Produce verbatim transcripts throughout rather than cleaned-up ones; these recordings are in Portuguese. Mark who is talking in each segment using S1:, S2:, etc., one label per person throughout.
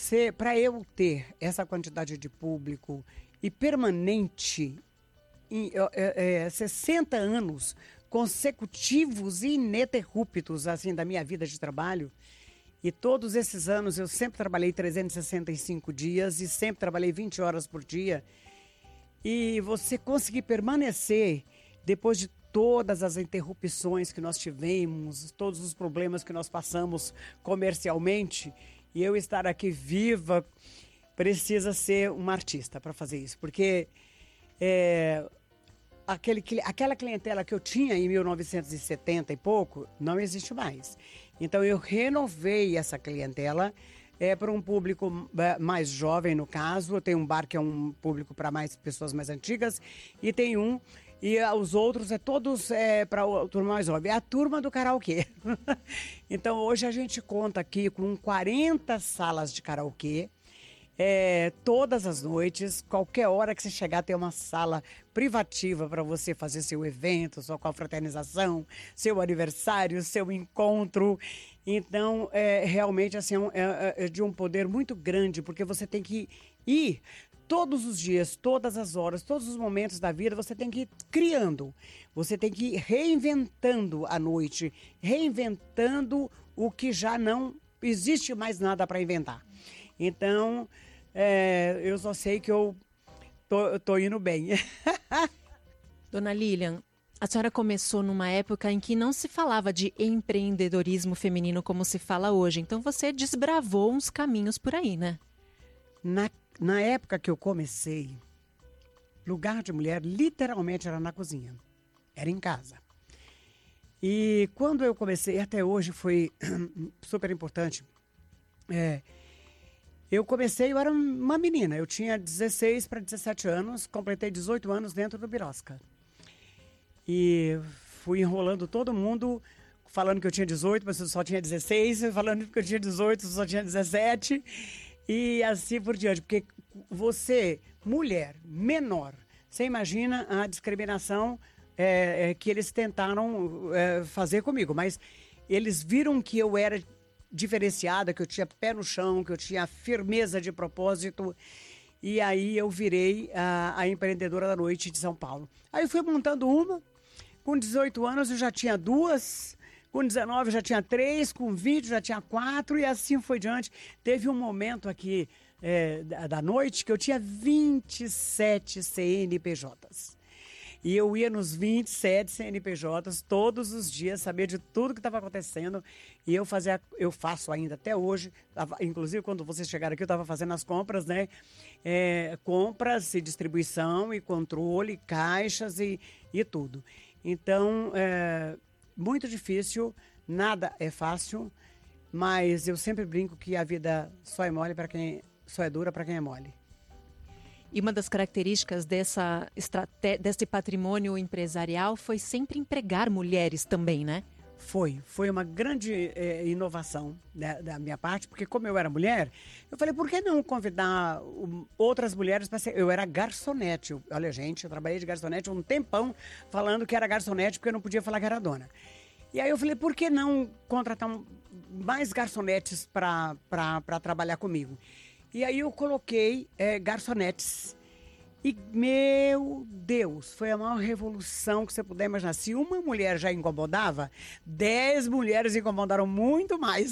S1: você, para eu ter essa quantidade de público e permanente, em, é, é, sessenta anos consecutivos e ininterruptos, assim, da minha vida de trabalho, e todos esses anos eu sempre trabalhei trezentos e sessenta e cinco dias e sempre trabalhei vinte horas por dia, e você conseguir permanecer depois de todas as interrupções que nós tivemos, todos os problemas que nós passamos comercialmente, e eu estar aqui viva, precisa ser uma artista para fazer isso, porque é, aquele, aquela clientela que eu tinha em mil novecentos e setenta e pouco não existe mais. Então eu renovei essa clientela é, para um público mais jovem, no caso. Eu tenho um bar que é um público para mais pessoas mais antigas, e tem um, e os outros é todos é, para a turma mais jovem. É a turma do karaokê. Então hoje a gente conta aqui com quarenta salas de karaokê. É, todas as noites, qualquer hora que você chegar, tem uma sala privativa para você fazer seu evento, sua confraternização, seu aniversário, seu encontro. Então, é, realmente, assim, é, é de um poder muito grande, porque você tem que ir todos os dias, todas as horas, todos os momentos da vida, você tem que ir criando. Você tem que ir reinventando a noite, reinventando o que já não existe mais nada para inventar. Então, é, eu só sei que eu tô, eu tô indo bem.
S2: Dona Lilian, a senhora começou numa época em que não se falava de empreendedorismo feminino como se fala hoje. Então você desbravou uns caminhos por aí, né?
S1: Na, na época que eu comecei, lugar de mulher literalmente era na cozinha. Era em casa. E quando eu comecei, até hoje foi super importante, é... Eu comecei, eu era uma menina, eu tinha dezesseis para dezessete anos, completei dezoito anos dentro do Birosca. E fui enrolando todo mundo, falando que eu tinha dezoito, mas eu só tinha dezesseis, falando que eu tinha dezoito, eu só tinha dezessete, e assim por diante. Porque você, mulher, menor, você imagina a discriminação é, é, que eles tentaram é, fazer comigo, mas eles viram que eu era diferenciada, que eu tinha pé no chão, que eu tinha firmeza de propósito, e aí eu virei a, a empreendedora da noite de São Paulo. Aí eu fui montando uma, com dezoito anos eu já tinha duas, com dezenove eu já tinha três, com vinte eu já tinha quatro, e assim foi diante. Teve um momento aqui é, da, da noite que eu tinha vinte e sete C N P Js. E eu ia nos vinte e sete C N P Js todos os dias, saber de tudo que estava acontecendo. E eu fazia, eu faço ainda até hoje. Tava, inclusive, quando vocês chegaram aqui, eu estava fazendo as compras, né? É, compras e distribuição e controle, caixas e, e tudo. Então, é muito difícil, nada é fácil, mas eu sempre brinco que a vida só é mole para quem só é dura para quem é mole.
S2: E uma das características dessa estrate... desse patrimônio empresarial foi sempre empregar mulheres também, né?
S1: Foi, foi uma grande eh, inovação da, da minha parte, porque como eu era mulher, eu falei, por que não convidar um, outras mulheres para ser... Eu era garçonete, eu, olha gente, eu trabalhei de garçonete um tempão falando que era garçonete porque eu não podia falar que era dona. E aí eu falei, por que não contratar um, mais garçonetes para trabalhar comigo? E aí eu coloquei é, garçonetes. E, meu Deus, foi a maior revolução que você puder imaginar. Se uma mulher já incomodava, dez mulheres incomodaram muito mais.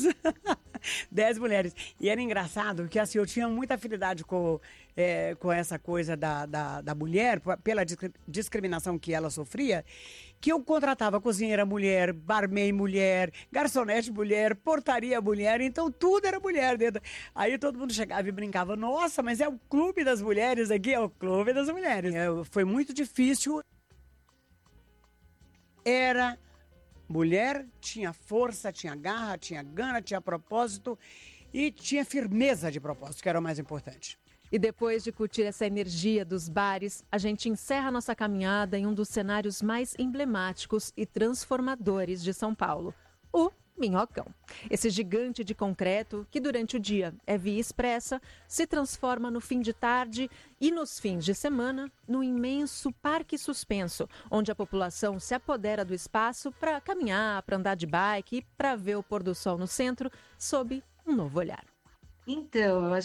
S1: Dez mulheres. E era engraçado que assim, eu tinha muita afinidade com, é, com essa coisa da, da, da mulher, pela discriminação que ela sofria, que eu contratava cozinheira mulher, barman mulher, garçonete mulher, portaria mulher, então tudo era mulher dentro. Aí todo mundo chegava e brincava, nossa, mas é o clube das mulheres aqui, é o clube das mulheres. É, foi muito difícil. Era mulher, tinha força, tinha garra, tinha gana, tinha propósito e tinha firmeza de propósito, que era o mais importante.
S2: E depois de curtir essa energia dos bares, a gente encerra nossa caminhada em um dos cenários mais emblemáticos e transformadores de São Paulo, o Minhocão. Esse gigante de concreto, que durante o dia é via expressa, se transforma no fim de tarde e nos fins de semana no imenso parque suspenso, onde a população se apodera do espaço para caminhar, para andar de bike e para ver o pôr do sol no centro sob um novo olhar.
S3: Então,